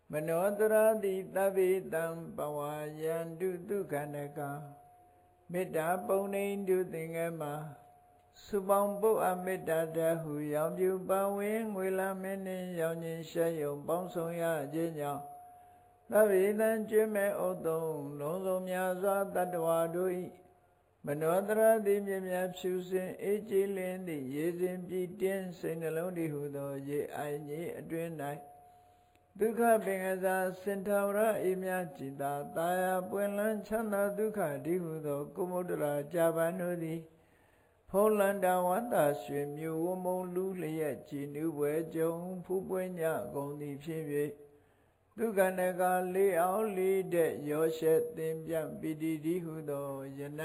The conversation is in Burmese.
မနောတရာတိသဗ္ဗေတံပဝါယန္တုဒုက္ခနကမေတ္တာပုံနေတုသင်္ကမှာစုပေါင်းပုအမေတ္တာတဟုရောင်ပြူပဝင်းငွေလာမင်းနှင့်ရောင်ခြင်းရှဲယုံပေါင်းဆောင်ရခြင်းကြောင့်သဗ္ဗေတံကျွမ်းမဲ့ဥတုံလုံးစုံများစွာတတ္တဝါတို့၏မနောတရာတိမြမြဖြူစင်အေးကြည်လင်းသည့်ရေစဉ်ပြည့်တင်းစိတ်နှလုံးတည်ဟုသောရေအိုင်ကြီးအတွင်၌ဒုက္ခပင်ကစားစင်ထာဝရအေးမြကြည်သာတာယာပွင့်လန်းချမ်းသာဒုက္ခတည်ဟုသောကုမုဒ္ဒရာကြာပန်တို့သည်ဖုံးလန္တာဝတ္တရွှေမြို့ဝမုံလူလျက်ကြည်နူးပွဲကြုံဖူးပွင့်ညကုန်သည်ဖြစ်၍ဒုက္ခနကလေးအောင်လေးတဲ့ရောရှက်သင်ပြပီတိတည်ဟုသောယန